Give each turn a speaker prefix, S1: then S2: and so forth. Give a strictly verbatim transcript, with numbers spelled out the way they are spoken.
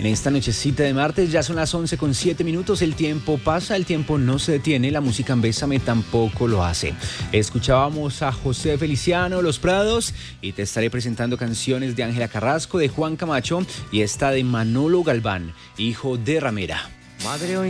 S1: En esta nochecita de martes ya son las once con siete minutos, el tiempo pasa, el tiempo no se detiene, la música en Bésame tampoco lo hace. Escuchábamos a José Feliciano, Los Prados, y te estaré presentando canciones de Ángela Carrasco, de Juan Camacho y esta de Manolo Galván, hijo de ramera.
S2: Madre, hoy